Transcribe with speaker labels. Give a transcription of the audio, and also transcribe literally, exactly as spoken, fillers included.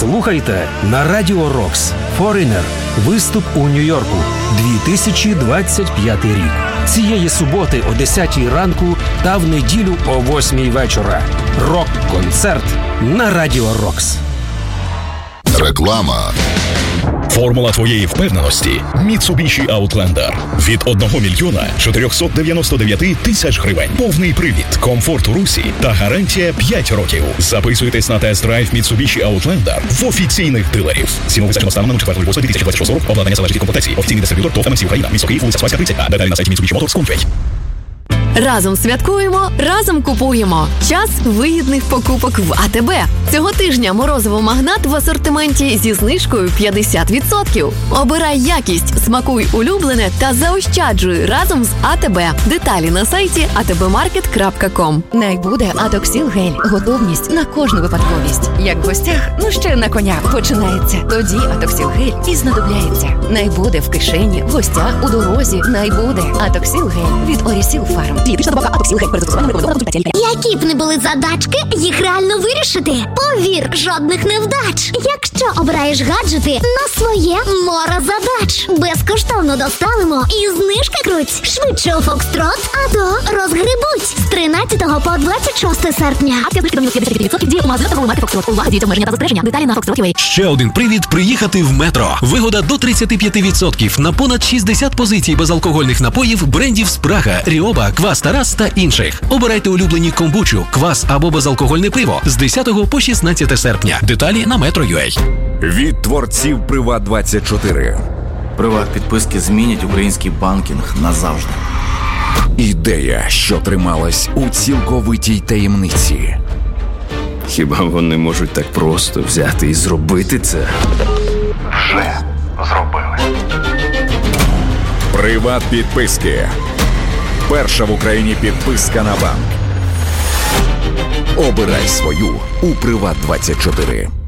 Speaker 1: Слухайте на Радіо Рокс «Foreigner» виступ у Нью-Йорку дві тисячі двадцять п'ятий рік. Цієї суботи о десятій ранку та в неділю о восьмій вечора. Рок-концерт на Радіо Рокс.
Speaker 2: Реклама.
Speaker 3: Формула твоєї впевненості – Mitsubishi Outlander. Від одного мільйона чотирьохсот дев'яносто дев'ять тисяч гривень. Повний привід, комфорт у русі та гарантія п'ять років. Записуйтесь на тест-драйв Mitsubishi Outlander в офіційних дилерів. Ціну визначено станом на четвертого лютого дві тисячі двадцять шостого року. Обладнання залежить від комплектації. Офіційний дистриб'ютор ТОВ ем ем сі Україна. Місто Київ, вулиця Спаська, тридцять А. Деталі на сайті Mitsubishi Motors точка com.
Speaker 4: Разом святкуємо, разом купуємо. Час вигідних покупок в АТБ. Цього тижня морозиво «Магнат» в асортименті зі знижкою п'ятдесят відсотків. Обирай якість, смакуй улюблене та заощаджуй разом з АТБ. Деталі на сайті а те бе маркет крапка ком.
Speaker 5: Найбуде Атоксіл гель. Готовність на кожну випадковість. Як в гостях, ну ще на коня починається. Тоді Атоксіл гель і знадобляється. Найбуде в кишені, в гостях, у дорозі. Найбуде Атоксіл гель від Орісіл Фарм. Дієтична добавка Атоксіл гель. Перед застосуванням рекомендовано консультація лікаря.
Speaker 6: Які б не були задачки, їх реально вирішити. Повір, жодних невдач. Якщо обираєш гаджети на своє море задач. Безкоштовно доставимо і знижки круть. Швидше у Фокстрот, а то розгребуть. З тринадцятого по двадцять шосте серпня.
Speaker 5: Акція знижки до мінус п'ятдесят відсотків діє у магазинах торгової марки Фокстрот. Увага, діють обмеження та застереження. Деталі на фокстрот крапка ю а.
Speaker 7: Ще один привід приїхати в метро. Вигода до тридцять п'ять відсотків на понад шістдесят позицій безалкогольних напоїв брендів Спрага, Ріоба, Квас Тарас та інших. Обирайте улюблені комбучу, квас або безалкогольне пиво з десятого по шістнадцяте серпня. Деталі на метро крапка ю а.
Speaker 8: Від творців Приват двадцять чотири.
Speaker 9: Приват-підписки змінять український банкінг назавжди.
Speaker 8: Ідея, що трималась у цілковитій таємниці.
Speaker 10: Хіба вони можуть так просто взяти і зробити це?
Speaker 11: Вже зробили.
Speaker 8: Приват-підписки. Перша в Україні підписка на банк. Обирай свою у Приват двадцять чотири.